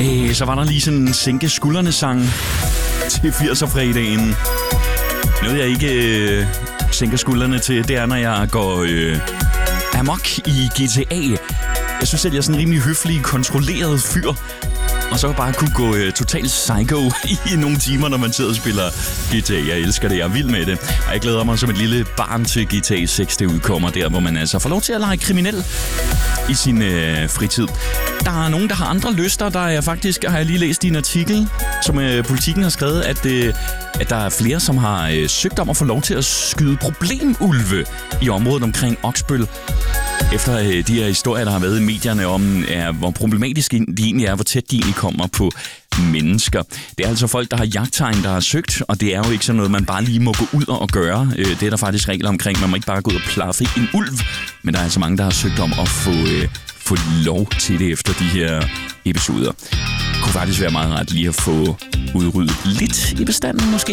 Så var der lige sådan en sænke skuldrene sang til 80'er-fredagen. Noget jeg ikke sænker skuldrene til, det er, når jeg går amok i GTA. Jeg synes, at jeg er sådan en rimelig høflig, kontrolleret fyr. Og så bare kunne gå totalt psycho i nogle timer, når man sidder og spiller GTA. Jeg elsker det, jeg er vild med det. Og jeg glæder mig som et lille barn til GTA 6, det udkommer der, hvor man altså får lov til at lege kriminel i sin fritid. Der er nogen, der har andre lyster. Der er faktisk, har jeg lige læst i en artikel, som Politikken har skrevet, at der er flere, som har søgt om at få lov til at skyde problemulve i området omkring Oksbøl. Efter de her historier, der har været i medierne om, hvor problematiske de egentlig er, hvor tæt de egentlig kommer på mennesker. Det er altså folk, der har jagttegn, der har søgt, og det er jo ikke sådan noget, man bare lige må gå ud og gøre. Det er der faktisk regler omkring. Man må ikke bare gå ud og plaffe en ulv, men der er altså mange, der har søgt om at få lov til det efter de her episoder. Det kunne faktisk være meget rart lige at få udryddet lidt i bestanden måske.